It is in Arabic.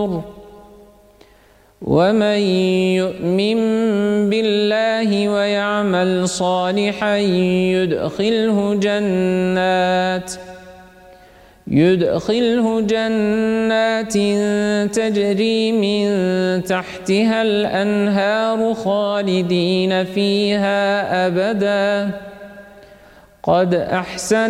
ومن يؤمن بالله ويعمل صالحا يدخله جنات تجري من تحتها الأنهار خالدين فيها أبدا قد أحسن